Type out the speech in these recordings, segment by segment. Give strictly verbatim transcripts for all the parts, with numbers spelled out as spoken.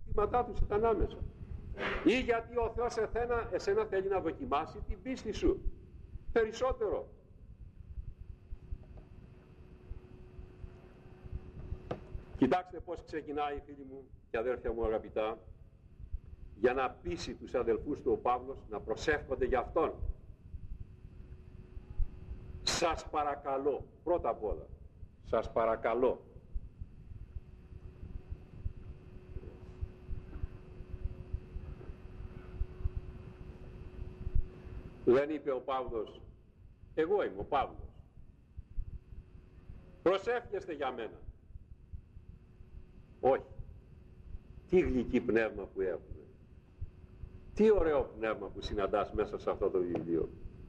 ζητήματά τους ήταν άμεσα. Ή γιατί ο Θεός εσένα, εσένα θέλει να δοκιμάσει την πίστη σου περισσότερο. Κοιτάξτε πώς ξεκινάει, φίλοι μου και αδέρφια μου αγαπητά, για να πείσει τους αδελφούς του ο Παύλος να προσεύχονται για αυτόν. Σας παρακαλώ, πρώτα απ' όλα, σας παρακαλώ, δεν είπε ο Παύλος, εγώ είμαι ο Παύλος, προσεύχεστε για μένα. Όχι. Τι γλυκή πνεύμα που έχουμε. Τι ωραίο πνεύμα που συναντάς μέσα σε αυτό το βιβλίο.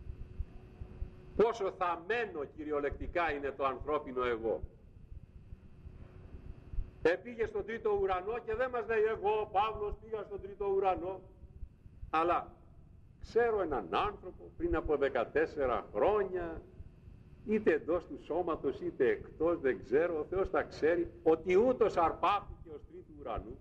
Πόσο θαμμένο κυριολεκτικά είναι το ανθρώπινο εγώ. Επήγε στον τρίτο ουρανό και δεν μας λέει εγώ ο Παύλος πήγα στον τρίτο ουρανό. Αλλά ξέρω έναν άνθρωπο πριν από δεκατέσσερα χρόνια, είτε εντός του σώματος είτε εκτός, δεν ξέρω, ο Θεός τα ξέρει, ότι ούτως αρπάχθηκε ως τρίτου ουρανού.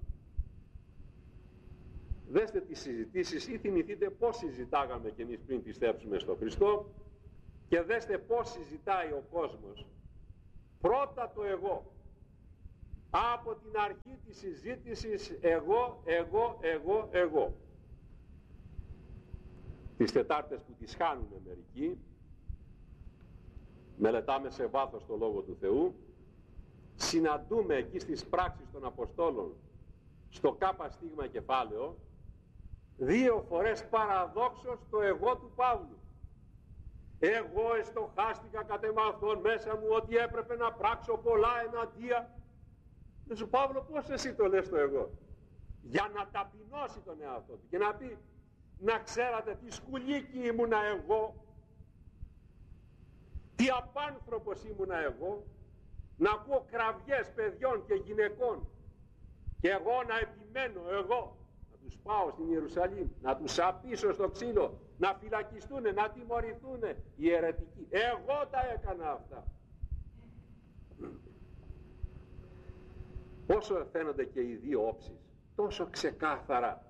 Δέστε τις συζητήσεις ή θυμηθείτε πώς συζητάγαμε κι εμείς πριν πιστέψουμε στο Χριστό και δέστε πώς συζητάει ο κόσμος. Πρώτα το εγώ. Από την αρχή της συζήτησης εγώ, εγώ, εγώ, εγώ. Τις Τετάρτες που τις χάνουν μερικοί, μελετάμε σε βάθος το Λόγο του Θεού, συναντούμε εκεί στις πράξεις των Αποστόλων στο κάπα στίγμα κεφάλαιο δύο φορές παραδόξως το εγώ του Παύλου. Εγώ εστοχάστηκα κατ' εμαθών μέσα μου ότι έπρεπε να πράξω πολλά εναντία. Δεν σου Παύλο, πώς εσύ το λες το εγώ? Για να ταπεινώσει τον εαυτό του και να πει, να ξέρατε τι σκουλίκι ήμουνα εγώ, τι απάνθρωπος ήμουνα εγώ, να ακούω κραυγές παιδιών και γυναικών και εγώ να επιμένω εγώ να τους πάω στην Ιερουσαλήμ, να τους απίσω στο ξύλο, να φυλακιστούν, να τιμωρηθούν οι αιρετικοί. Εγώ τα έκανα αυτά. Όσο φαίνονται και οι δύο όψεις τόσο ξεκάθαρα,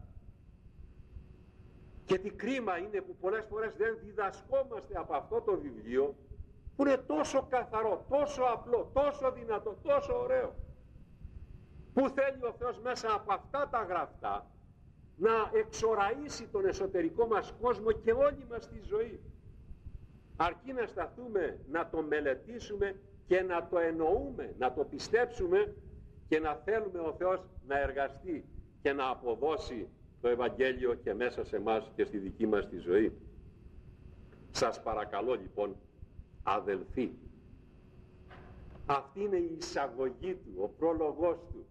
και τι κρίμα είναι που πολλές φορές δεν διδασκόμαστε από αυτό το βιβλίο που είναι τόσο καθαρό, τόσο απλό, τόσο δυνατό, τόσο ωραίο, που θέλει ο Θεός μέσα από αυτά τα γραφτά να εξοραίσει τον εσωτερικό μας κόσμο και όλη μας τη ζωή, αρκεί να σταθούμε να το μελετήσουμε και να το εννοούμε, να το πιστέψουμε και να θέλουμε ο Θεός να εργαστεί και να αποδώσει το Ευαγγέλιο και μέσα σε εμάς και στη δική μας τη ζωή. Σας παρακαλώ λοιπόν, αδελφοί, αυτή είναι η εισαγωγή του, ο πρόλογος του.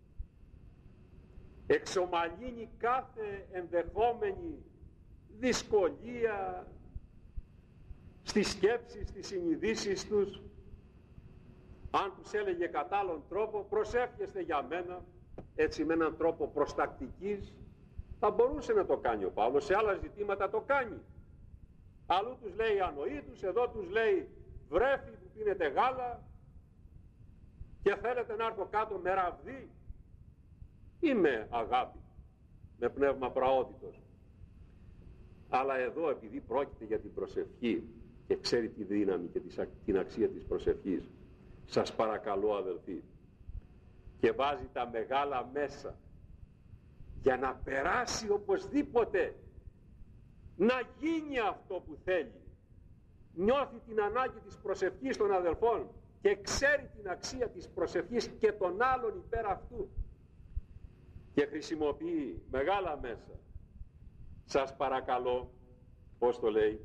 Εξομαλύνει κάθε ενδεχόμενη δυσκολία στις σκέψεις, στις συνειδήσεις τους. Αν τους έλεγε κατά άλλον τρόπο, προσεύχεστε για μένα, έτσι με έναν τρόπο προστακτικής, θα μπορούσε να το κάνει ο Παύλος, σε άλλα ζητήματα το κάνει. Αλλού τους λέει ανοήτους, εδώ τους λέει βρέφη που πίνετε γάλα και θέλετε να έρθω κάτω με ραβδί ή με αγάπη, με πνεύμα πραότητος. Αλλά εδώ επειδή πρόκειται για την προσευχή και ξέρει τη δύναμη και την αξία της προσευχής, σας παρακαλώ αδελφοί, και βάζει τα μεγάλα μέσα για να περάσει οπωσδήποτε, να γίνει αυτό που θέλει. Νιώθει την ανάγκη της προσευχής των αδελφών και ξέρει την αξία της προσευχής και των άλλων υπέρ αυτού και χρησιμοποιεί μεγάλα μέσα. Σας παρακαλώ, πώς το λέει,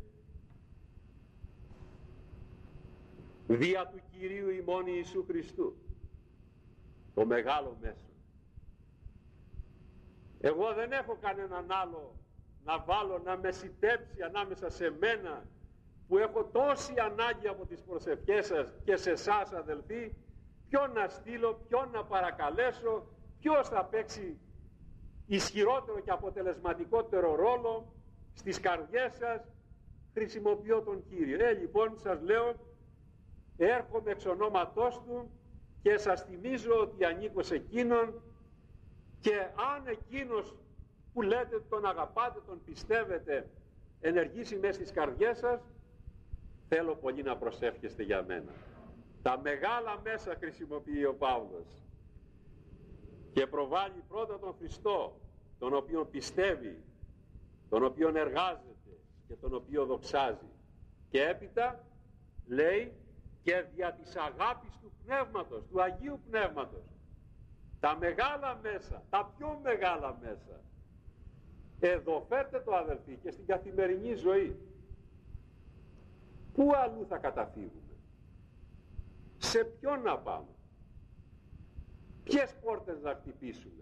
δια του Κυρίου ημών Ιησού Χριστού, το μεγάλο μέσο. Εγώ δεν έχω κανέναν άλλο να βάλω να με σιτέψει ανάμεσα σε μένα που έχω τόση ανάγκη από τις προσευχές σας και σε εσάς αδελφοί, ποιον να στείλω, ποιον να παρακαλέσω, ποιος θα παίξει ισχυρότερο και αποτελεσματικότερο ρόλο στις καρδιές σας. Χρησιμοποιώ τον Κύριο. Ε, λοιπόν σας λέω, έρχομαι εξ ονόματός Του και σας θυμίζω ότι ανήκω σε εκείνον Και αν εκείνος που λέτε τον αγαπάτε, τον πιστεύετε, ενεργήσει μέσα στις καρδιές σας, θέλω πολύ να προσεύχεστε για μένα. Τα μεγάλα μέσα χρησιμοποιεί ο Παύλος και προβάλλει πρώτα τον Χριστό, τον οποίον πιστεύει, τον οποίον εργάζεται και τον οποίο δοξάζει, και έπειτα λέει και δια της αγάπης του Πνεύματος, του Αγίου Πνεύματος. Τα μεγάλα μέσα, τα πιο μεγάλα μέσα. Εδώ φέρτε το, αδελφοί, και στην καθημερινή ζωή. Πού αλλού θα καταφύγουμε? Σε ποιον να πάμε? Ποιες πόρτες να χτυπήσουμε?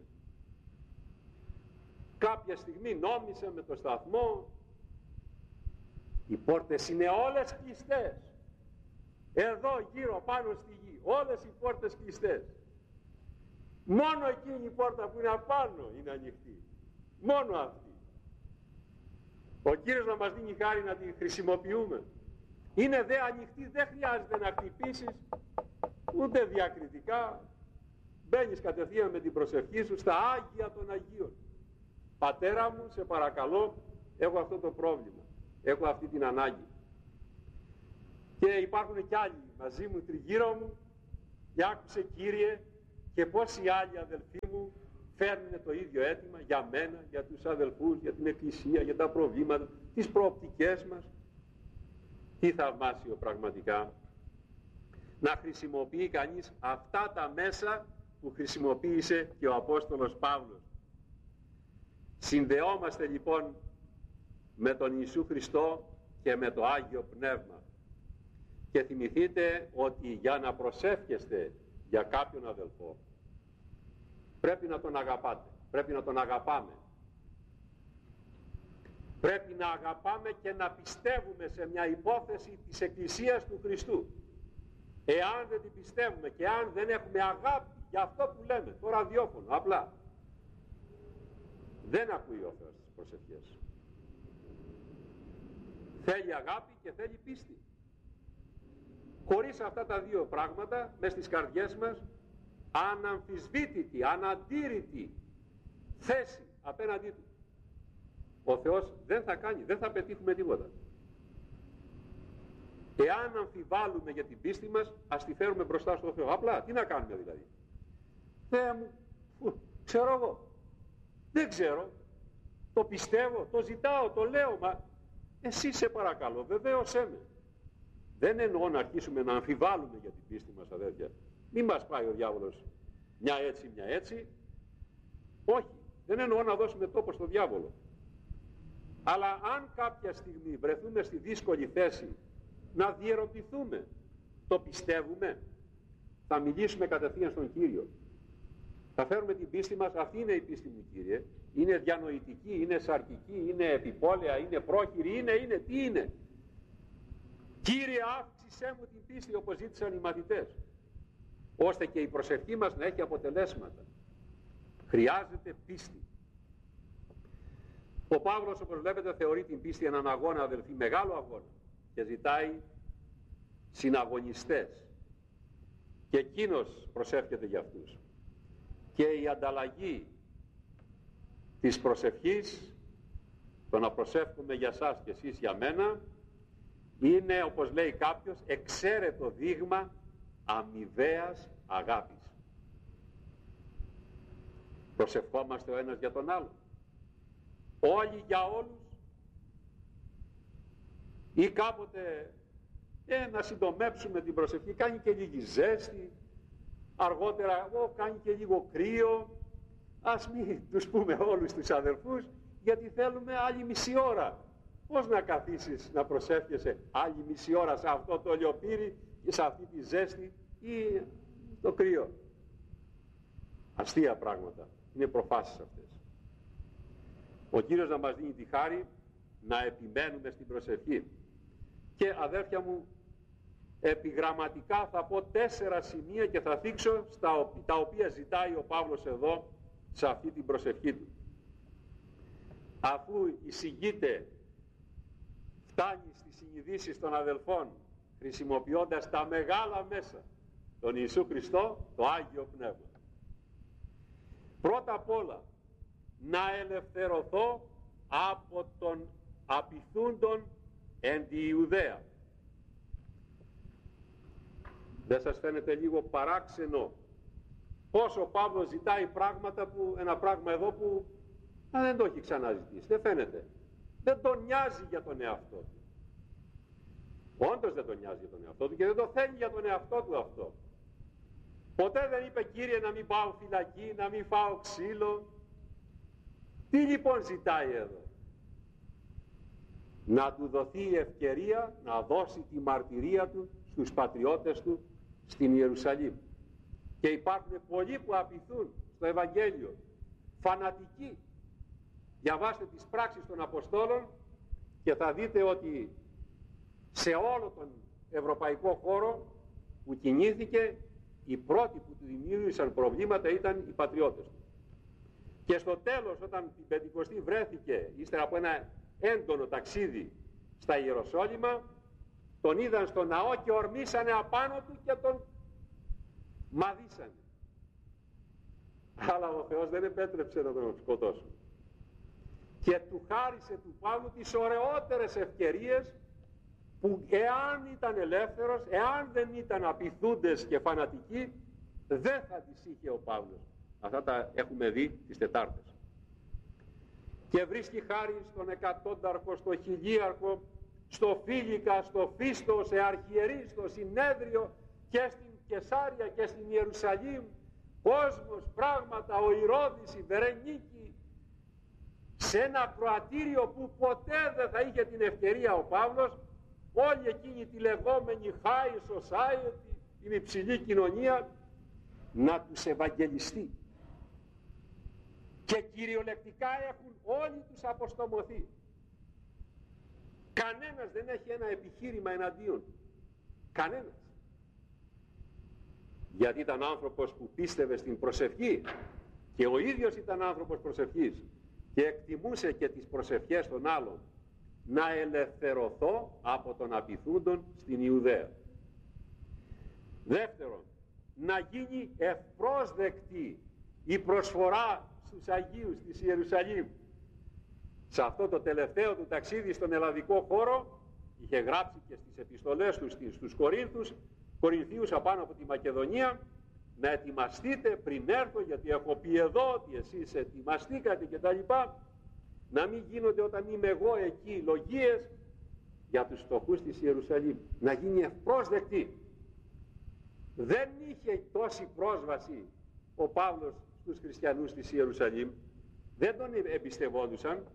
Κάποια στιγμή νόμισε με το σταθμό, οι πόρτες είναι όλες κλειστές. Εδώ γύρω πάνω στη γη, όλες οι πόρτες κλειστές. Μόνο εκείνη η πόρτα που είναι απάνω είναι ανοιχτή. Μόνο αυτή. Ο Κύριος να μας δίνει χάρη να τη χρησιμοποιούμε. Είναι δε ανοιχτή, δεν χρειάζεται να χτυπήσεις ούτε διακριτικά. Μπαίνεις κατευθείαν με την προσευχή σου στα Άγια των Αγίων. Πατέρα μου, σε παρακαλώ, έχω αυτό το πρόβλημα, έχω αυτή την ανάγκη. Και υπάρχουν κι άλλοι μαζί μου, τριγύρω μου, και άκουσε, Κύριε, και πόσοι άλλοι αδελφοί μου φέρνουν το ίδιο αίτημα για μένα, για τους αδελφούς, για την Εκκλησία, για τα προβλήματα, τις προοπτικές μας. Τι θαυμάσιο πραγματικά να χρησιμοποιεί κανείς αυτά τα μέσα που χρησιμοποίησε και ο Απόστολος Παύλος. Συνδεόμαστε λοιπόν με τον Ιησού Χριστό και με το Άγιο Πνεύμα. Και θυμηθείτε ότι για να προσεύχεστε για κάποιον αδελφό πρέπει να τον αγαπάτε, πρέπει να τον αγαπάμε. Πρέπει να αγαπάμε και να πιστεύουμε σε μια υπόθεση της Εκκλησίας του Χριστού. Εάν δεν την πιστεύουμε και αν δεν έχουμε αγάπη για αυτό που λέμε, το ραδιόφωνο, απλά, δεν ακούει ο Θεός τις προσευχές. Θέλει αγάπη και θέλει πίστη. Χωρίς αυτά τα δύο πράγματα, μες στις καρδιές μας, αναμφισβήτητη, αναντήρητη θέση απέναντί του, ο Θεός δεν θα κάνει, δεν θα πετύχουμε τίποτα. Εάν αμφιβάλλουμε για την πίστη μας, ας τη φέρουμε μπροστά στον Θεό. Απλά, τι να κάνουμε δηλαδή? Θεέ μου, ξέρω εγώ, δεν ξέρω, το πιστεύω, το ζητάω, το λέω, μα εσύ σε παρακαλώ, βεβαίωσέ με. Δεν εννοώ να αρχίσουμε να αμφιβάλλουμε για την πίστη μας, αδέρφια. Μην μας πάει ο διάβολος μια έτσι, μια έτσι. Όχι, δεν εννοώ να δώσουμε τόπο στο διάβολο. Αλλά αν κάποια στιγμή βρεθούμε στη δύσκολη θέση να διερωτηθούμε, το πιστεύουμε, θα μιλήσουμε κατευθείαν στον Κύριο. Θα φέρουμε την πίστη μας, αυτή είναι η πίστη μου, Κύριε. Είναι διανοητική, είναι σαρκική, είναι επιπόλαια, είναι πρόχειρη, είναι, είναι, τι είναι? Κύριε, αύξησέ μου την πίστη, όπως ζήτησαν οι μαθητές, ώστε και η προσευχή μας να έχει αποτελέσματα. Χρειάζεται πίστη. Ο Παύλος, όπως βλέπετε, θεωρεί την πίστη έναν αγώνα, αδελφοί, μεγάλο αγώνα, και ζητάει συναγωνιστές, και εκείνος προσεύχεται για αυτούς. Και η ανταλλαγή της προσευχής, το να προσεύχουμε για σας και εσείς για μένα, είναι, όπως λέει κάποιος, εξαίρετο δείγμα αμοιβαίας αγάπης. Προσευχόμαστε ο ένας για τον άλλο, όλοι για όλους, ή κάποτε ε, να συντομέψουμε την προσευχή, κάνει και λίγη ζέστη, αργότερα ο, κάνει και λίγο κρύο, ας μην τους πούμε όλους τους αδελφούς, γιατί θέλουμε άλλη μισή ώρα. Πώς να καθίσεις να προσεύχεσαι άλλη μισή ώρα σε αυτό το λιοπύρι και σε αυτή τη ζέστη ή το κρύο? Αστεία πράγματα, είναι προφάσεις αυτές. Ο Κύριος να μας δίνει τη χάρη να επιμένουμε στην προσευχή. Και αδέρφια μου, επιγραμματικά θα πω τέσσερα σημεία και θα θίξω στα, τα οποία ζητάει ο Παύλος εδώ σε αυτή την προσευχή του. Αφού εισηγείται, φτάνει στις συνειδήσεις των αδελφών χρησιμοποιώντας τα μεγάλα μέσα, τον Ιησού Χριστό, το Άγιο Πνεύμα. πρώτα απ' όλα να ελευθερωθώ από τον απειθούντον εν τη Ιουδαία. Δεν σας φαίνεται λίγο παράξενο πως ο Παύλος ζητάει πράγματα που, ένα πράγμα εδώ που α, δεν το έχει ξαναζητήσει? Δεν φαίνεται. Δεν τον νοιάζει για τον εαυτό του. Όντως δεν τον νοιάζει για τον εαυτό του και δεν το θέλει για τον εαυτό του αυτό. Ποτέ δεν είπε, Κύριε, να μην πάω φυλακή, να μην φάω ξύλο. Τι λοιπόν ζητάει εδώ? Να του δοθεί η ευκαιρία να δώσει τη μαρτυρία του στους πατριώτες του στην Ιερουσαλήμ. Και υπάρχουν πολλοί που απειθούν στο Ευαγγέλιο, φανατικοί. Διαβάστε τις πράξεις των Αποστόλων και θα δείτε ότι σε όλο τον ευρωπαϊκό χώρο που κινήθηκε, οι πρώτοι που του δημιούργησαν προβλήματα ήταν οι πατριώτες του. Και στο τέλος, όταν την Πεντηκοστή βρέθηκε ύστερα από ένα έντονο ταξίδι στα Ιεροσόλυμα, τον είδαν στο ναό και ορμήσανε απάνω του και τον μαδίσανε. Αλλά ο Θεός δεν επέτρεψε να τον σκοτώσουν. Και του χάρισε του Παύλου τις ωραιότερες ευκαιρίες που εάν ήταν ελεύθερος, εάν δεν ήταν απειθούντες και φανατικοί, δεν θα τις είχε ο Παύλος. Αυτά τα έχουμε δει τις Τετάρτες. Και βρίσκει χάρη στον εκατόνταρχο, στο χιλίαρχο, στο Φίλικα, στο Φίστο, σε αρχιερεί, στο Συνέδριο και στην Κεσάρια και στην Ιερουσαλήμ, κόσμος, πράγματα, ο Ηρώδης, η Βερενίκη, σε ένα ακροατήριο που ποτέ δεν θα είχε την ευκαιρία ο Παύλος, όλη εκείνη τη λεγόμενη high society, την υψηλή κοινωνία, να τους ευαγγελιστεί. Και κυριολεκτικά έχουν όλοι τους αποστομωθεί. Κανένας δεν έχει ένα επιχείρημα εναντίον. Κανένας. Γιατί ήταν άνθρωπος που πίστευε στην προσευχή και ο ίδιος ήταν άνθρωπος προσευχής και εκτιμούσε και τις προσευχές των άλλων. Να ελευθερωθώ από τον απειθούντον στην Ιουδαία. Δεύτερον, να γίνει ευπρόσδεκτη η προσφορά στους Αγίους της Ιερουσαλήμ. Σε αυτό το τελευταίο του ταξίδι στον ελλαδικό χώρο είχε γράψει και στις επιστολές του στους Κορίνθους, Κορινθίους απάνω από τη Μακεδονία, να ετοιμαστείτε πριν έρθω, γιατί έχω πει εδώ ότι εσείς ετοιμαστήκατε κτλ. Να μην γίνονται όταν είμαι εγώ εκεί λογίες για τους φτωχούς της Ιερουσαλήμ. Να γίνει ευπρόσδεκτη. Δεν είχε τόση πρόσβαση ο Παύλος στους χριστιανούς της Ιερουσαλήμ. Δεν τον εμπιστευόντουσαν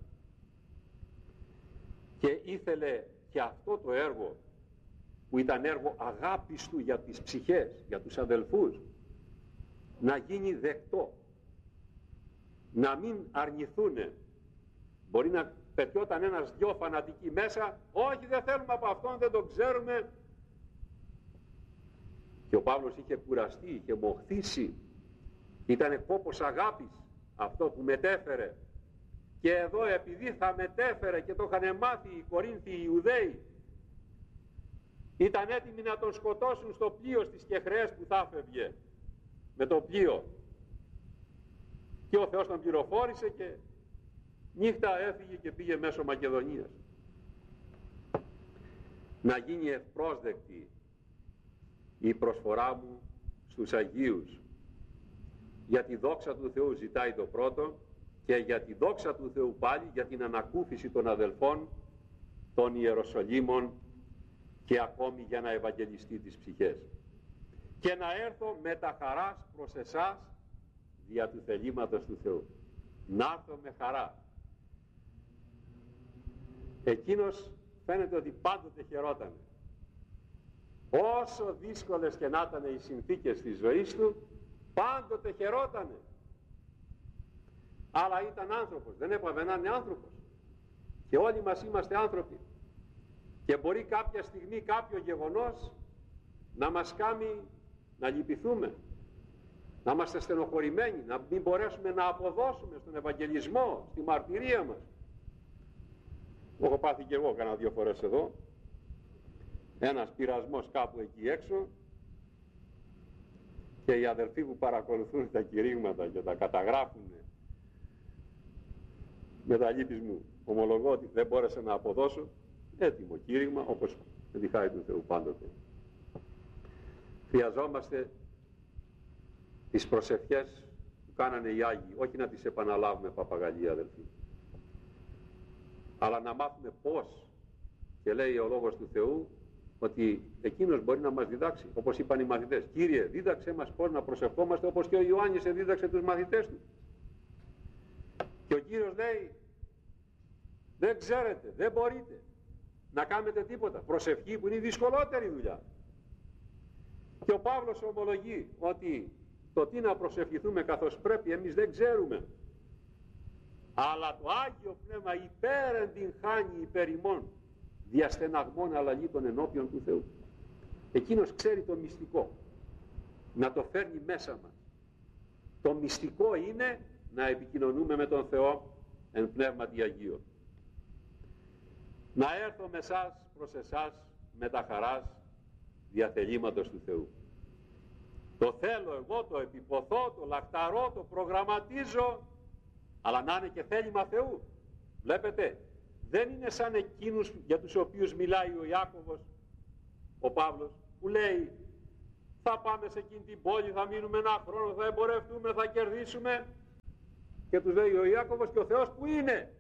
και ήθελε και αυτό το έργο που ήταν έργο αγάπης του για τις ψυχές, για τους αδελφούς, να γίνει δεκτό. Να μην αρνηθούνε. Μπορεί να πετιόταν ένας δυο φανατικοί μέσα, όχι δεν θέλουμε από αυτόν, δεν τον ξέρουμε. Και ο Παύλος είχε κουραστεί, είχε μοχθήσει, ήτανε κόπος αγάπης αυτό που μετέφερε. Και εδώ επειδή θα μετέφερε και το είχαν μάθει οι Κορίνθιοι, οι Ιουδαίοι, ήταν έτοιμοι να τον σκοτώσουν στο πλοίο στις Κεχρεές που θα φεύγε με το πλοίο. Και ο Θεός τον πληροφόρησε και νύχτα έφυγε και πήγε μέσω Μακεδονίας. Να γίνει ευπρόσδεκτη η προσφορά μου στους Αγίους. Για τη δόξα του Θεού ζητάει το πρώτο και για τη δόξα του Θεού πάλι για την ανακούφιση των αδελφών των Ιεροσολύμων και ακόμη για να ευαγγελιστεί τις ψυχές. Και να έρθω με τα χαράς προς εσάς δια του θελήματος του Θεού. Να έρθω με χαρά. Εκείνος φαίνεται ότι πάντοτε χαιρότανε. Όσο δύσκολες και να ήταν οι συνθήκες της ζωής του, πάντοτε χαιρότανε. Αλλά ήταν άνθρωπος, δεν έπαβε να είναι άνθρωπος. Και όλοι μας είμαστε άνθρωποι. Και μπορεί κάποια στιγμή κάποιο γεγονός να μας κάνει να λυπηθούμε, να είμαστε στενοχωρημένοι, να μην μπορέσουμε να αποδώσουμε στον Ευαγγελισμό, στη μαρτυρία μας. Το έχω πάθει και εγώ κάνα δύο φορές εδώ. Ένας πειρασμός κάπου εκεί έξω και οι αδελφοί που παρακολουθούν τα κηρύγματα και τα καταγράφουν με τα λύπης μου ομολογώ ότι δεν μπόρεσα να αποδώσω έτοιμο κήρυγμα, όπως με τη χάρη του Θεού πάντοτε. Χρειαζόμαστε τις προσευχές που κάνανε οι Άγιοι, όχι να τις επαναλάβουμε παπαγαλία, αδελφοί, αλλά να μάθουμε πώς. Και λέει ο Λόγος του Θεού ότι εκείνος μπορεί να μας διδάξει, όπως είπαν οι μαθητές. Κύριε, δίδαξε μας πώς να προσευχόμαστε, όπως και ο Ιωάννης δίδαξε τους μαθητές του. Και ο Κύριος λέει, δεν ξέρετε, δεν μπορείτε να κάνετε τίποτα. Προσευχή που είναι η δυσκολότερη δουλειά. Και ο Παύλος ομολογεί ότι το τι να προσευχηθούμε καθώς πρέπει εμείς δεν ξέρουμε. Αλλά το Άγιο Πνεύμα υπέρ την χάνει υπέρ ημών, διαστεναγμών αλλαγήτων ενώπιον του Θεού. Εκείνος ξέρει το μυστικό, να το φέρνει μέσα μας. Το μυστικό είναι να επικοινωνούμε με τον Θεό εν πνεύματι Αγίο. Να έρθω με εσάς, προς εσάς, με τα χαράς διαθελήματος του Θεού. Το θέλω εγώ, το επιποθώ, το λαχταρώ, το προγραμματίζω, αλλά να είναι και θέλημα Θεού. Βλέπετε, δεν είναι σαν εκείνους για τους οποίους μιλάει ο Ιάκωβος, ο Παύλος, που λέει θα πάμε σε εκείνη την πόλη, θα μείνουμε ένα χρόνο, θα εμπορευτούμε, θα κερδίσουμε. Και τους λέει ο Ιάκωβος, και ο Θεός που είναι?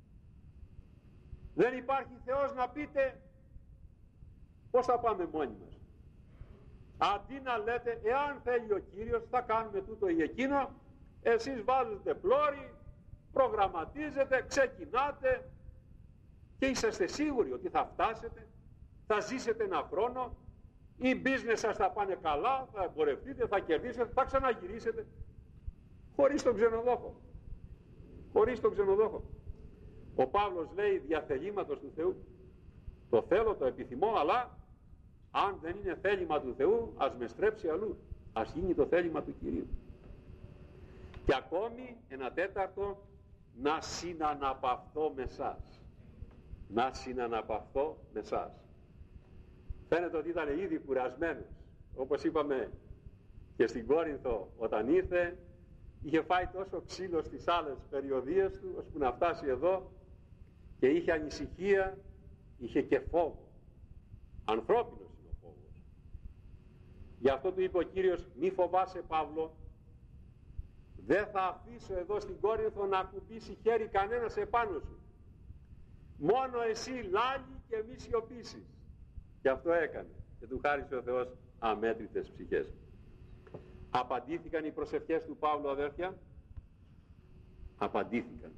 Δεν υπάρχει Θεός να πείτε πώς θα πάμε μόνοι μας. Αντί να λέτε, εάν θέλει ο Κύριος θα κάνουμε τούτο ή εκείνο, εσείς βάζετε πλώρη, προγραμματίζετε, ξεκινάτε και είσαστε σίγουροι ότι θα φτάσετε, θα ζήσετε ένα χρόνο, οι business σας θα πάνε καλά, θα εμπορευτείτε, θα κερδίσετε, θα ξαναγυρίσετε, χωρίς τον ξενοδόχο. Χωρίς τον ξενοδόχο. Ο Παύλος λέει διαθελήματος του Θεού. Το θέλω, το επιθυμώ, αλλά αν δεν είναι θέλημα του Θεού, ας με στρέψει αλλού. Ας γίνει το θέλημα του Κυρίου. Και ακόμη ένα τέταρτο, να συναναπαυθώ με εσάς. Να συναναπαυθώ με εσάς. Φαίνεται ότι ήταν ήδη κουρασμένος. Όπως είπαμε και στην Κόρινθο όταν ήρθε, είχε φάει τόσο ξύλο στις άλλες περιοδίες του, ώσπου να φτάσει εδώ, και είχε ανησυχία, είχε και φόβο. Ανθρώπινος είναι ο φόβος. Γι' αυτό του είπε ο Κύριος, μη φοβάσαι Παύλο, δεν θα αφήσω εδώ στην Κόρινθο να ακουμπήσει χέρι κανένας επάνω σου. Μόνο εσύ λάγει και μη σιωπήσεις. Και αυτό έκανε. Και του χάρισε ο Θεός αμέτρητες ψυχές. Απαντήθηκαν οι προσευχές του Παύλου, αδέρφια? Απαντήθηκαν.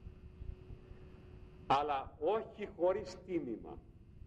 Αλλά όχι χωρίς τίμημα.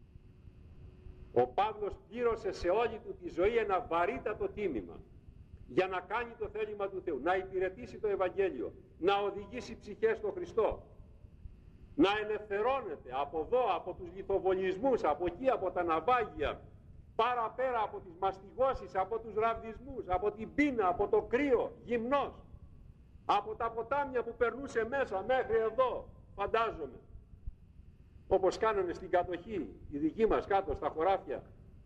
Ο Παύλος πλήρωσε σε όλη του τη ζωή ένα βαρύτατο τίμημα για να κάνει το θέλημα του Θεού, να υπηρετήσει το Ευαγγέλιο, να οδηγήσει ψυχές στο Χριστό, να ελευθερώνεται από εδώ, από τους λιθοβολισμούς, από εκεί, από τα ναυάγια, παραπέρα από τις μαστιγώσεις, από τους ραβδισμούς, από την πείνα, από το κρύο, γυμνός, από τα ποτάμια που περνούσε μέσα μέχρι εδώ, φαντάζομαι, όπως κάνανε στην κατοχή οι δικοί μας κάτω στα χωράφια,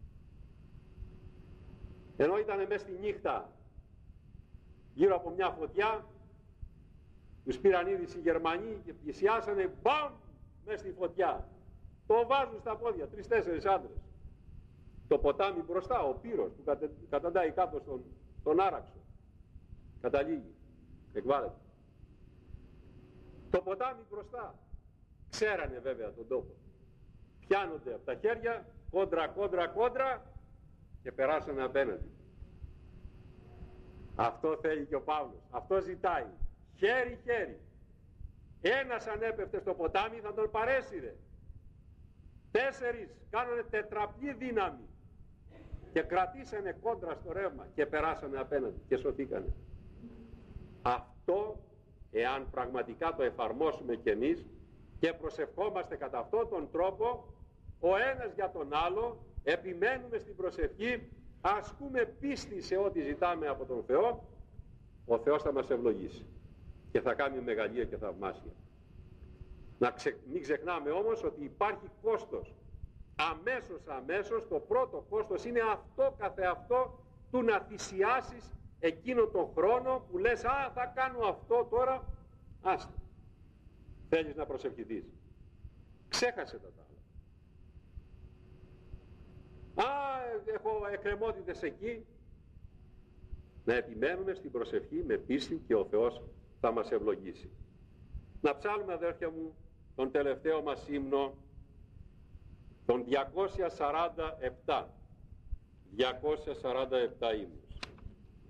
ενώ ήταν μέσα στη νύχτα γύρω από μια φωτιά, τους πήραν είδηση οι Γερμανοί και πλησιάσανε, μπαμ, μέσα στη φωτιά, το βάζουν στα πόδια, τρεις-τέσσερις άντρες. Το ποτάμι μπροστά, ο πύρος που κατε, καταντάει κάτω στον, στον άραξο, καταλήγει, εκβάλλεται. Το ποτάμι μπροστά, ξέρανε βέβαια τον τόπο, πιάνονται από τα χέρια, κόντρα, κόντρα, κόντρα, και περάσανε απέναντι. Αυτό θέλει και ο Παύλος, αυτό ζητάει, χέρι χέρι. Ένας αν έπεφτε στο ποτάμι θα τον παρέσυρε. Τέσσερις κάνανε τετραπλή δύναμη και κρατήσανε κόντρα στο ρεύμα και περάσανε απέναντι και σωθήκανε. Αυτό, εάν πραγματικά το εφαρμόσουμε κι εμείς και προσευχόμαστε κατά αυτόν τον τρόπο, ο ένας για τον άλλο, επιμένουμε στην προσευχή, ασκούμε πίστη σε ό,τι ζητάμε από τον Θεό, ο Θεός θα μας ευλογήσει και θα κάνει μεγαλεία και θαυμάσια. Να ξε... μην ξεχνάμε όμως ότι υπάρχει κόστος. Αμέσως αμέσως το πρώτο κόστος είναι αυτό καθεαυτό του να θυσιάσεις εκείνο τον χρόνο που λες, α, θα κάνω αυτό τώρα, άστα. θέλεις να προσευχηθείς. Ξέχασε τα τα άλλα. Α, έχω εκκρεμότητες εκεί. Να επιμένουμε στην προσευχή με πίστη και ο Θεός θα μας ευλογήσει. Να ψάλουμε, αδέρφια μου, τον τελευταίο μας ύμνο, τον διακόσια σαράντα επτά. διακόσια σαράντα επτά ύμνο.